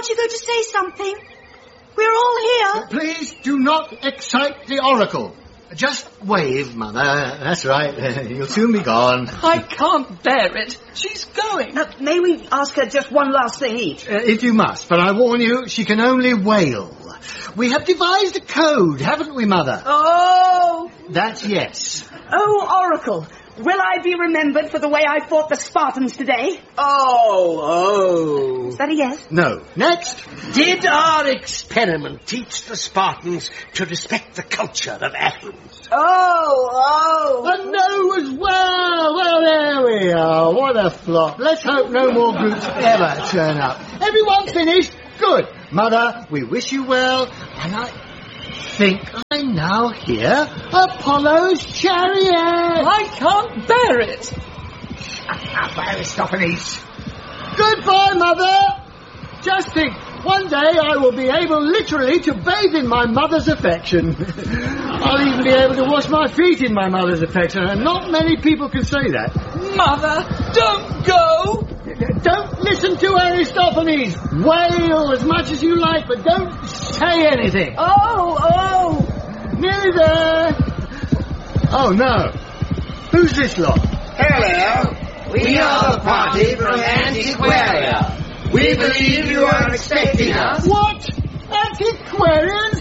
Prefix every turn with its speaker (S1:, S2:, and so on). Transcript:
S1: Aren't you going to say something? We're all here.
S2: Please do not excite the Oracle. Just wave, Mother. That's right. You'll soon be gone.
S3: I can't bear it. She's going.
S1: May we ask her just one last thing each?
S2: If you must, but I warn you, she can only wail. We have devised a code, haven't we, Mother?
S1: Oh!
S2: That's yes.
S1: Oh, Oracle, will I be remembered for the way I fought the Spartans today?
S4: Oh.
S1: Is that a yes?
S2: No. Next.
S4: Did our experiment teach the Spartans to respect the culture of Athens?
S1: Oh.
S2: A no as well. Well, there we are. What a flop. Let's hope no more groups ever turn up. Everyone finished? Good. Mother, we wish you well, and I think I now hear Apollo's chariot.
S3: I can't bear it.
S4: Shut up, Aristophanes.
S2: Goodbye, Mother. Just think, one day I will be able literally to bathe in my mother's affection. I'll even be able to wash my feet in my mother's affection, and not many people can say that.
S3: Mother, don't go.
S2: Don't listen to Aristophanes. Wail as much as you like, but don't say anything.
S1: Oh.
S2: Nearly there. Oh, no. Who's this lot?
S5: Hello. We are the party from Antiquaria. We believe you are expecting us.
S2: What? Antiquarians?